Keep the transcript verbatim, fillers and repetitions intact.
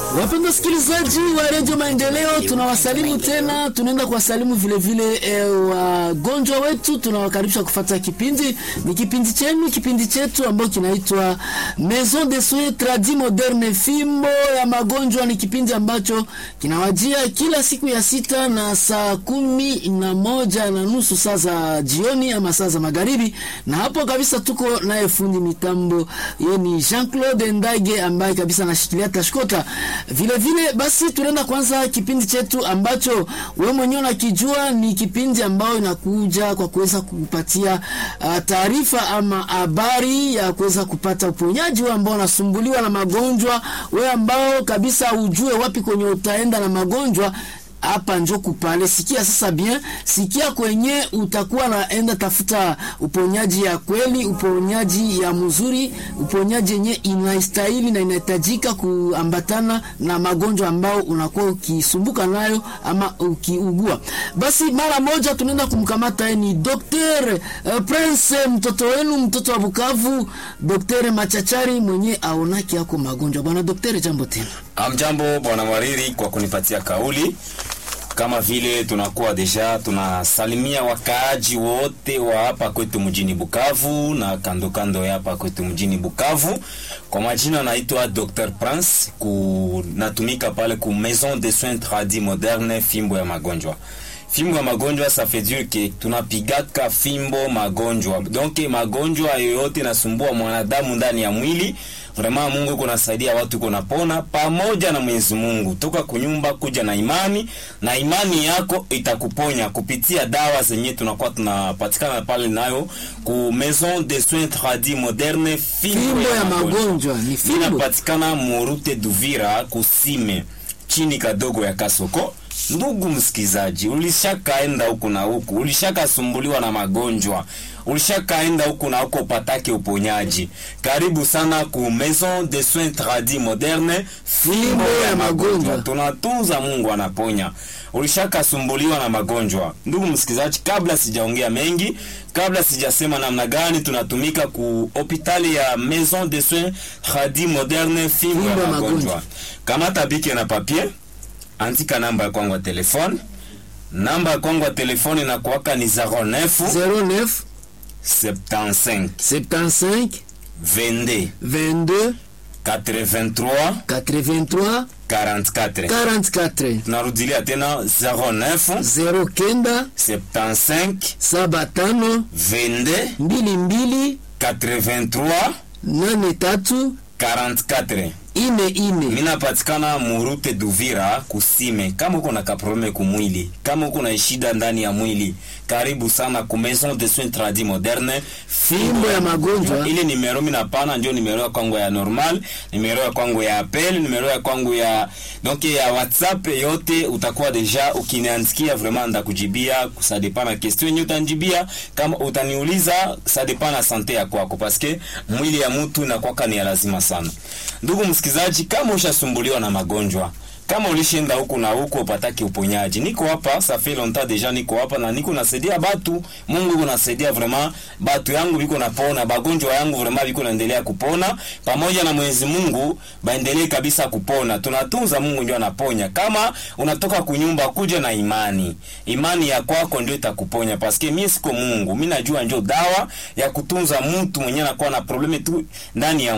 Wapenda sikilizaji wa Radio Maendeleo, tunawasalimu tena, tunaenda kuwasalimu vile vile e, wagonjwa wetu, tunawakaribisha kufuata kipindi. Ni kipindi chenu, kipindi chetu ambacho kinaitwa Maison de Soins Tradis Modernes, fimbo ya magonjwa. Ni kipindi ambacho kinawajia kila siku ya sita na saa kumi na moja na nusu saa za jioni ama saa za magharibi, na hapo kabisa tuko naye fundi mitambo yeni Jean-Claude Ndage ambaye kabisa anashikilia tashkota. Vile vile basi tunaenda kwanza kipindi chetu ambacho wewe mwenyewe unakijua, ni kipindi ambao inakuja kwa kuweza kukupatia uh, taarifa ama habari ya kuweza kupata uponyaji wewe ambao unasumbuliwa na magonjwa, wewe ambao kabisa ujue wapi kwenye utaenda na magonjwa. Hapa njoku pale, sikia sasa bien, sikia kwenye utakuwa naenda tafuta uponyaji ya kweli, uponyaji ya mzuri, uponyaji yenye inastahili na inahitajika kuambatana na magonjwa ambao unakuwa ukisumbuka nayo ama ukiugua. Basi mara moja tunaenda kumkamata ni Docteur uh, Prince, mtoto wenu, mtoto wa Bukavu, Docteur Machachari mwenye aonaki yako magonjwa. Bwana Docteur, jambo tena. Amjambo bwana Mariri kwa kunipatia kauli. Kama vile tunakuwa deja tunasalimia wakaaji wote wa hapa kwetu mjini Bukavu na kando kando ya hapa kwetu mjini Bukavu. Kwa majina naitwa Docteur Prince, kunatumika pale ku Maison de Soins Tradis Modernes, fimbo ya magonjwa. Fimbo ya magonjwa, ça fait dire que tunapigaka fimbo magonjwa. Donc magonjwa yoyote nasumbua mwanadamu ndani ya mwili, vraiment Mungu kunasaidia watu kunapona pamoja na Mwenyezi Mungu. Toka kunyumba kuja na imani, na imani yako itakuponya kupitia dawa zenye tunakuwa tunapatikana pale nayo ku Maison de Soins Tradis Modernes, fimbo ya magonjwa. Ni fimbo inapatikana Murute Duvira kusime chini kadogo ya Kasoko. Ndugu msikizaji, ulishakaenda huku na huku, ulishakasumbuliwa na magonjwa, ulishakaenda huku na huko patake uponyaji, karibu sana ku Maison de Soins Tradis Modernes, fimbo ya magonjwa. Tunatunza, Mungu anaponya. Ulishakasumbuliwa na magonjwa, ndugu msikizaji, kabla sijaongea mengi, kabla sijasema namna gani tunatumika ku hospitali ya Maison de Soins Tradis Modernes, fimbo ya magonjwa, kama tabiki na papier, andika namba ya kwangu ya telefone. Namba ya kwangu ya telefone na kuwaka ni zero neuf zero neuf soixante-quinze soixante-quinze vingt-deux vingt-deux quatre-vingt-trois quatre-vingt-trois quarante-quatre quarante-quatre. Narudilia tena zero neuf zero kenda soixante-quinze saba tano vingt-deux mbili mbili quatre-vingt-trois nane tatu quarante-quatre. ine ine. Mina patikana Murute Duvira kusime. Kama uko na kaprobleme kumwili, kama uko na shida ndani ya mwili, karibu sana ku Maison de Soins Tradis Modernes, fimbo ya magonjwa. Ile nimero mina pana ndio nimero ya kwangu ya normal, nimero ya kwangu ya appel, nimero ya kwangu ya donc ya WhatsApp. Yote utakuwa deja ukiniandikia, vraiment ndakujibia. Ça dépend na question yenye utanjibia. Kama utaniuliza, ça dépend na sante ya kwako, parce que mwili ya mtu inakuwa ni lazima sana. Ndugu msikizaji, kama ushasumbuliwa na magonjwa, kama ulishinda huku na huku upataki uponyaji, niko hapa, ça fait longtemps déjà niko hapa na niko nasaidia batu. Mungu kunasaidia vraiment batu yangu biko napona, bagonjwa yangu vraiment biko naendelea kupona, pamoja na Mwenyezi Mungu baendelee kabisa kupona. Tunatunza, Mungu ndio anaponya. Kama unatoka kunyumba kuja na imani, imani ya kwako ndio itakuponya, parce que mimi siko Mungu, mimi najua ndio dawa ya kutunza mtu mwenye anakuwa na probleme tu ndani ya